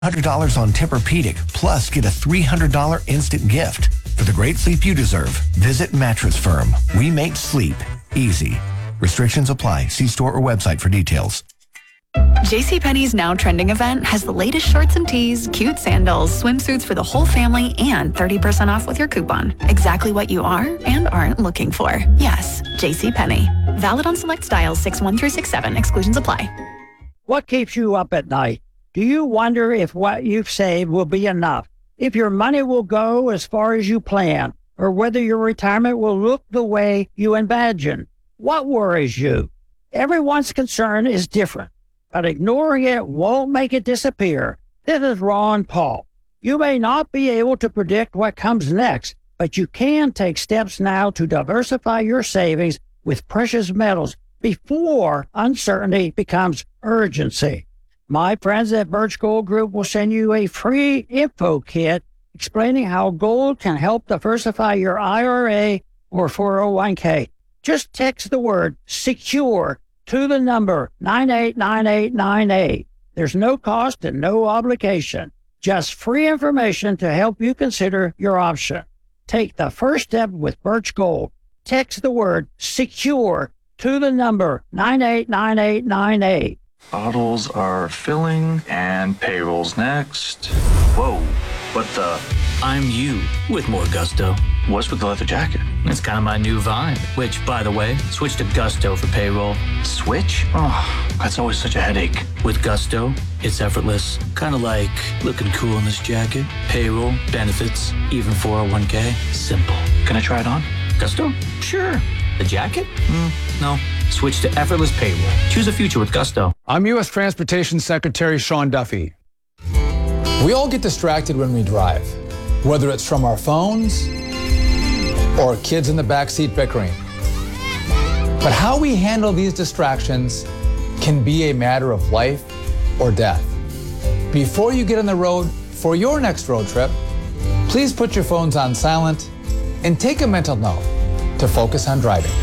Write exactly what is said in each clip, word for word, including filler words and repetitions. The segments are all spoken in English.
one hundred dollars on Tempur-Pedic, plus get a three hundred dollars instant gift. For the great sleep you deserve, visit Mattress Firm. We make sleep easy. Restrictions apply. See store or website for details. JCPenney's Now Trending event has the latest shorts and tees, cute sandals, swimsuits for the whole family, and thirty percent off with your coupon. Exactly what you are and aren't looking for. Yes, JCPenney. Valid on select styles six one through six seven. Exclusions apply. What keeps you up at night? Do you wonder if what you've saved will be enough? If your money will go as far as you plan? Or whether your retirement will look the way you imagine? What worries you? Everyone's concern is different, but ignoring it won't make it disappear. This is Ron Paul. You may not be able to predict what comes next, but you can take steps now to diversify your savings with precious metals before uncertainty becomes urgency. My friends at Birch Gold Group will send you a free info kit explaining how gold can help diversify your I R A or four oh one k. Just text the word SECURE to the number nine eight nine eight nine eight. There's no cost and no obligation. Just free information to help you consider your option. Take the first step with Birch Gold. Text the word SECURE to the number nine eight nine eight nine eight. Bottles are filling and payroll's next. Whoa, what the? I'm you with more gusto. What's with the leather jacket? It's kind of my new vibe, which, by the way, switch to Gusto for payroll. Switch? Oh, that's always such a headache. With Gusto, it's effortless. Kind of like looking cool in this jacket. Payroll, benefits, even four oh one k. Simple. Can I try it on? Gusto? Sure. The jacket? Mm, no. Switch to effortless payroll. Choose a future with Gusto. I'm U S Transportation Secretary Sean Duffy. We all get distracted when we drive, whether it's from our phones or kids in the backseat bickering. But how we handle these distractions can be a matter of life or death. Before you get on the road for your next road trip, please put your phones on silent and take a mental note to focus on driving.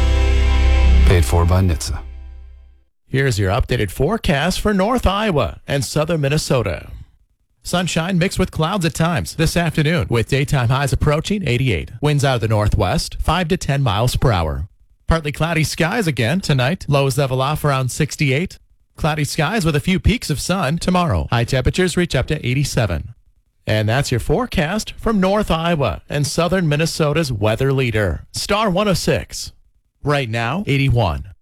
Paid for by N H T S A. Here's your updated forecast for North Iowa and southern Minnesota. Sunshine mixed with clouds at times this afternoon, with daytime highs approaching eighty-eight. Winds out of the northwest, five to ten miles per hour. Partly cloudy skies again tonight. Lows level off around sixty-eight. Cloudy skies with a few peaks of sun tomorrow. High temperatures reach up to eighty-seven. And that's your forecast from North Iowa and southern Minnesota's weather leader, Star one oh six. Right now, eighty-one.